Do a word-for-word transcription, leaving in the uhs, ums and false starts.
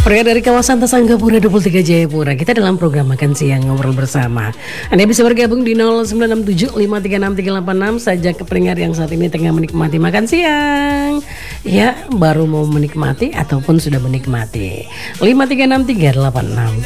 Pria dari kawasan Tasanggapura dua puluh tiga Jayapura. Kita dalam program Makan Siang Ngobrol Bersama. Anda bisa bergabung di nol sembilan enam tujuh lima tiga enam tiga delapan enam saja ke pendengar yang saat ini tengah menikmati makan siang. Ya, baru mau menikmati ataupun sudah menikmati. lima tiga enam tiga delapan enam